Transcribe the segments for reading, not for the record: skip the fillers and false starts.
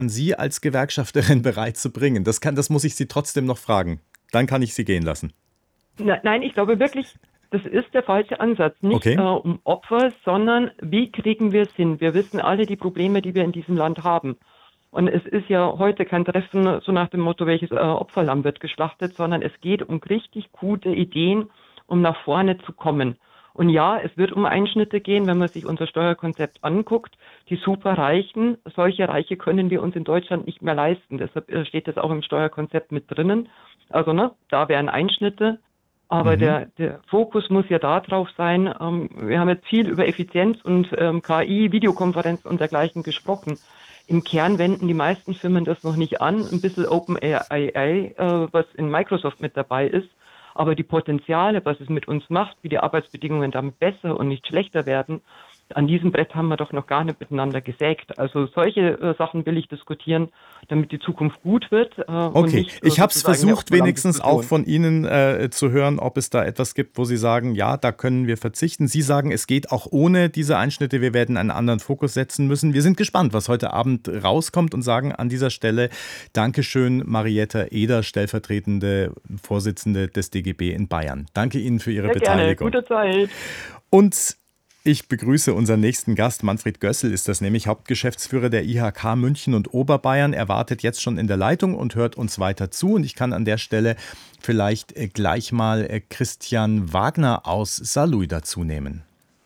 Sie als Gewerkschafterin bereit zu bringen? Das muss ich Sie trotzdem noch fragen. Dann kann ich Sie gehen lassen. Nein, ich glaube wirklich, das ist der falsche Ansatz. Nicht Okay. um Opfer, sondern wie kriegen wir es hin? Wir wissen alle die Probleme, die wir in diesem Land haben. Und es ist ja heute kein Treffen so nach dem Motto, welches Opferlamm wird geschlachtet, sondern es geht um richtig gute Ideen, um nach vorne zu kommen. Und ja, es wird um Einschnitte gehen, wenn man sich unser Steuerkonzept anguckt. Die Superreichen, solche Reiche können wir uns in Deutschland nicht mehr leisten. Deshalb steht das auch im Steuerkonzept mit drinnen. Also ne, da wären Einschnitte. Aber Mhm. der Fokus muss ja da drauf sein. Wir haben jetzt viel über Effizienz und KI, Videokonferenz und dergleichen gesprochen. Im Kern wenden die meisten Firmen das noch nicht an. Ein bisschen OpenAI, was in Microsoft mit dabei ist. Aber die Potenziale, was es mit uns macht, wie die Arbeitsbedingungen damit besser und nicht schlechter werden, an diesem Brett haben wir doch noch gar nicht miteinander gesägt. Also solche Sachen will ich diskutieren, damit die Zukunft gut wird und Okay, nicht ich habe es sozusagen eine versucht, wenigstens auch Opferlamm-Diskussion. von Ihnen zu hören, ob es da etwas gibt, wo Sie sagen, ja, da können wir verzichten. Sie sagen, es geht auch ohne diese Einschnitte. Wir werden einen anderen Fokus setzen müssen. Wir sind gespannt, was heute Abend rauskommt und sagen an dieser Stelle Dankeschön, Marietta Eder, stellvertretende Vorsitzende des DGB in Bayern. Danke Ihnen für Ihre Sehr gerne, Beteiligung. gute Zeit. Und ich begrüße unseren nächsten Gast. Manfred Gössel ist das nämlich, Hauptgeschäftsführer der IHK München und Oberbayern. Er wartet jetzt schon in der Leitung und hört uns weiter zu. Und ich kann an der Stelle vielleicht gleich mal Christian Wagner aus Saarlouis dazu nehmen.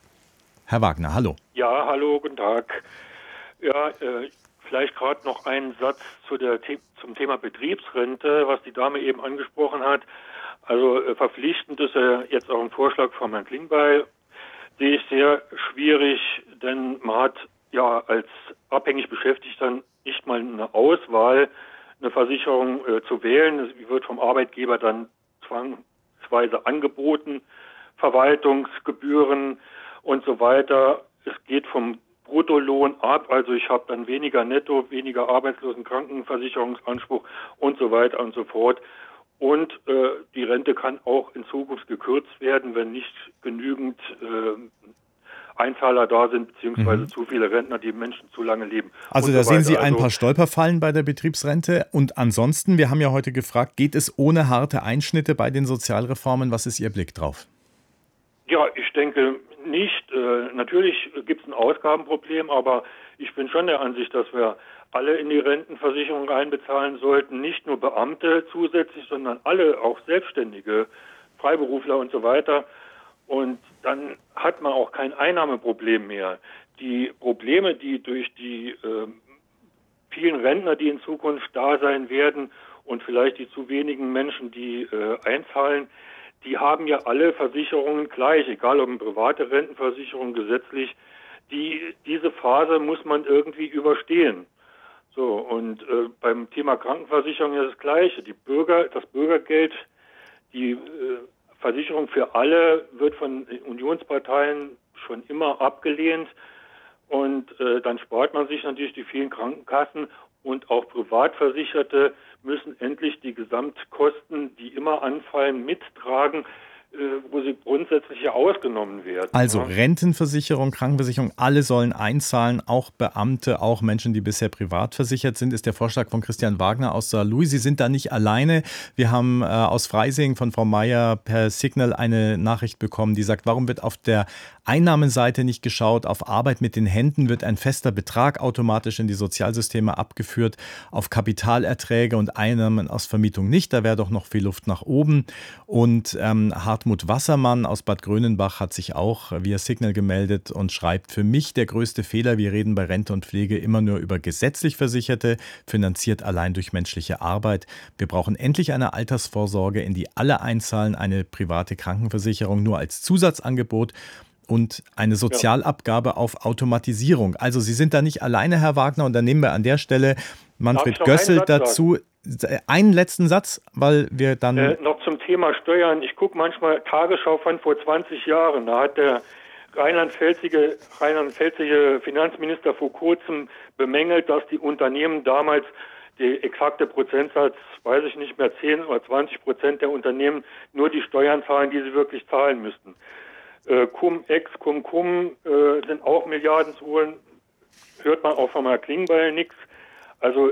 Herr Wagner, hallo. Ja, hallo, guten Tag. Ja, vielleicht gerade noch einen Satz zum Thema Betriebsrente, was die Dame eben angesprochen hat. Also verpflichtend ist ja jetzt auch ein Vorschlag von Herrn Klingbeil, sehe ich sehr schwierig, denn man hat ja als abhängig Beschäftigter nicht mal eine Auswahl, eine Versicherung zu wählen. Die wird vom Arbeitgeber dann zwangsweise angeboten, Verwaltungsgebühren und so weiter. Es geht vom Bruttolohn ab, also ich habe dann weniger Netto, weniger Arbeitslosenkrankenversicherungsanspruch und so weiter und so fort. Und die Rente kann auch in Zukunft gekürzt werden, wenn nicht genügend Einzahler da sind, beziehungsweise zu viele Rentner, die Menschen zu lange leben Also und da so sehen weiter. Sie ein Also paar Stolperfallen bei der Betriebsrente. Und ansonsten, wir haben ja heute gefragt, geht es ohne harte Einschnitte bei den Sozialreformen? Was ist Ihr Blick drauf? ja, ich denke nicht. Natürlich gibt es ein Ausgabenproblem, aber ich bin schon der Ansicht, dass wir alle in die Rentenversicherung einbezahlen sollten, nicht nur Beamte zusätzlich, sondern alle, auch Selbstständige, Freiberufler und so weiter. Und dann hat man auch kein Einnahmeproblem mehr. Die Probleme, die durch die vielen Rentner, die in Zukunft da sein werden und vielleicht die zu wenigen Menschen, die einzahlen, die haben ja alle Versicherungen gleich, egal ob eine private Rentenversicherung, gesetzlich. Diese Phase muss man irgendwie überstehen. So, und beim Thema Krankenversicherung ist das Gleiche. Das Bürgergeld, die Versicherung für alle wird von Unionsparteien schon immer abgelehnt. Und dann spart man sich natürlich die vielen Krankenkassen und auch Privatversicherte müssen endlich die Gesamtkosten, die immer anfallen, mittragen, wo sie grundsätzlich ja ausgenommen werden. Also Ja. Rentenversicherung, Krankenversicherung, alle sollen einzahlen, auch Beamte, auch Menschen, die bisher privat versichert sind, ist der Vorschlag von Christian Wagner aus Saarlouis. Sie sind da nicht alleine. Wir haben aus Freising von Frau Meier per Signal eine Nachricht bekommen, die sagt, warum wird auf der Einnahmenseite nicht geschaut? Auf Arbeit mit den Händen wird ein fester Betrag automatisch in die Sozialsysteme abgeführt, auf Kapitalerträge und Einnahmen aus Vermietung nicht. Da wäre doch noch viel Luft nach oben. Und Hartmut Wassermann aus Bad Grönenbach hat sich auch via Signal gemeldet und schreibt, für mich der größte Fehler, wir reden bei Rente und Pflege immer nur über gesetzlich Versicherte, finanziert allein durch menschliche Arbeit. Wir brauchen endlich eine Altersvorsorge, in die alle einzahlen, eine private Krankenversicherung nur als Zusatzangebot und eine Ja. Sozialabgabe auf Automatisierung. Also Sie sind da nicht alleine, Herr Wagner, und dann nehmen wir an der Stelle Darf ich Manfred noch einen Gössel Satz sagen? dazu. Einen letzten Satz, weil wir dann. Noch zum Thema Steuern. Ich gucke manchmal Tagesschau von vor 20 Jahren. Da hat der rheinland-pfälzische Finanzminister vor kurzem bemängelt, dass die Unternehmen damals die exakte Prozentsatz, weiß ich nicht mehr, 10 oder 20% der Unternehmen nur die Steuern zahlen, die sie wirklich zahlen müssten. Cum-Ex, Cum-Cum sind auch Milliarden zu holen. Hört man auch von Herrn Klingbeil nichts. Also